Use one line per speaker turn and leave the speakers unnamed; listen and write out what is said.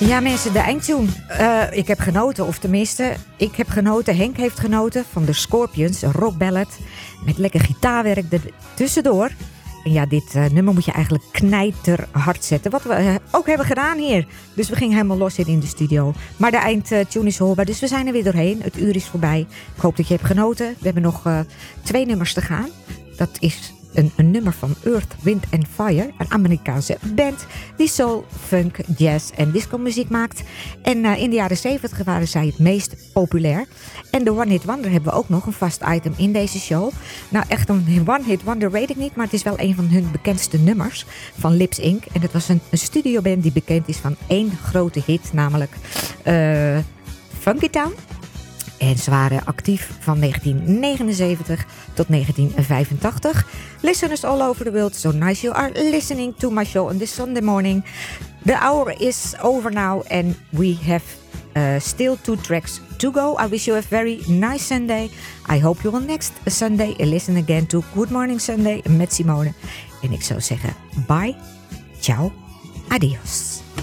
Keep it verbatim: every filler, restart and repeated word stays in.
Ja mensen, de eindtune. Uh, ik heb genoten, of tenminste, ik heb genoten. Henk heeft genoten van de Scorpions, een rockballad met lekker gitaarwerk er tussendoor. En ja, dit uh, nummer moet je eigenlijk knijterhard zetten. Wat we uh, ook hebben gedaan hier. Dus we gingen helemaal los in, in de studio. Maar de eindtune is hoorbaar, dus we zijn er weer doorheen. Het uur is voorbij. Ik hoop dat je hebt genoten. We hebben nog uh, twee nummers te gaan. Dat is een, een nummer van Earth, Wind and Fire. Een Amerikaanse band die soul, funk, jazz en disco muziek maakt. En uh, in de jaren zeventig waren zij het meest populair. En de One Hit Wonder hebben we ook nog, een vast item in deze show. Nou, echt een One Hit Wonder weet ik niet, maar het is wel een van hun bekendste nummers van Lips Incorporated. En dat was een, een studioband die bekend is van één grote hit, namelijk uh, Funky Town. En ze waren actief van negentien negenenzeventig tot negentien vijfentachtig. Listeners all over the world, so nice you are listening to my show on this Sunday morning. The hour is over now and we have uh, still two tracks to go. I wish you a very nice Sunday. I hope you will next Sunday listen again to Good Morning Sunday met Simone. En ik zou zeggen, bye, ciao, adios.